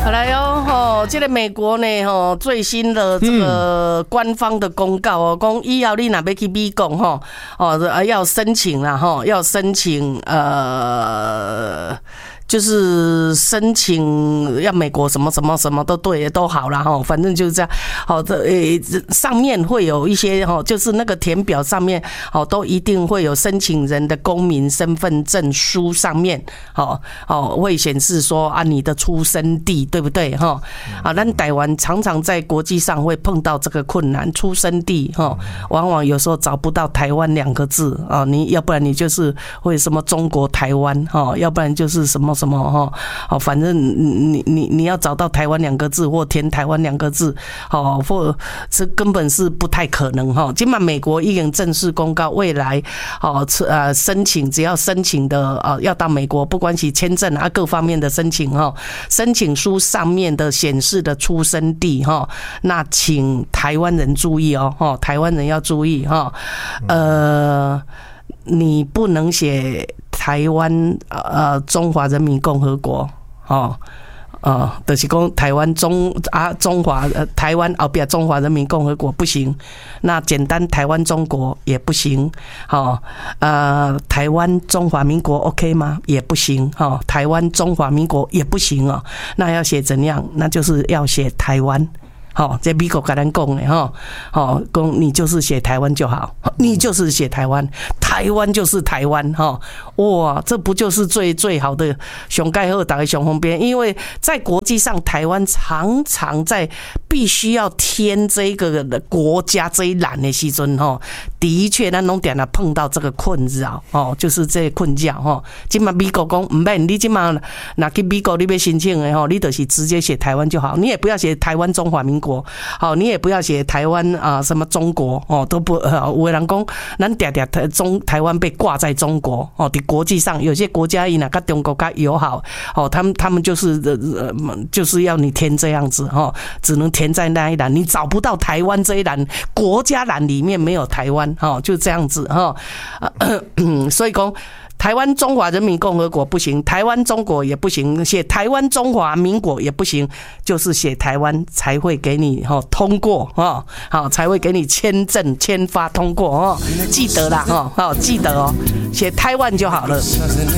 来哦，这个美国呢，最新的这个官方的公告哦，讲以后你若要去美国要申请啦要申请就是申请要美国什么什么什么都对都好啦哈，反正就是这样。好的，上面会有一些就是那个填表上面都一定会有申请人的公民身份证书上面会显示说你的出生地对不对哈？咱台湾常常在国际上会碰到这个困难，出生地往往有时候找不到台湾2个字你要不然你就是会什么中国台湾要不然就是什么。反正你要找到台湾2个字或填台湾2个字或这根本是不太可能今晚美国已经正式公告，未来申请只要申请的要到美国，不管是签证各方面的申请申请书上面的显示的出生地那请台湾人注意台湾人要注意你不能写台湾中华人民共和国就是讲台湾中华台湾后边中华人民共和国不行，那简单台湾中国也不行台湾中华民国 OK 吗？也不行台湾中华民国也不行那要写怎样？那就是要写台湾。这美国跟咱讲的讲你就是写台湾就好，你就是写台湾，台湾就是台湾哇，这不就是最好的上盖好大的上方便？因为在国际上，台湾常常在必须要填这个国家这一栏的时阵的确咱拢点了碰到这个困扰就是这个困扰今嘛美国讲唔免，你今嘛拿去美国你要申请的你就是直接写台湾就好，你也不要写台湾中华民国你也不要写台湾什么中国都不有的人讲咱常台湾被挂在中国在国际上有些国家伊那跟中国较友好他们就是要你填这样子只能填在那一栏，你找不到台湾这一栏，国家栏里面没有台湾就这样子所以讲台湾中华人民共和国不行，台湾中国也不行，写台湾中华民国也不行，就是写台湾才会给你通过才会给你签证签发通过记得啦记得写台湾就好了。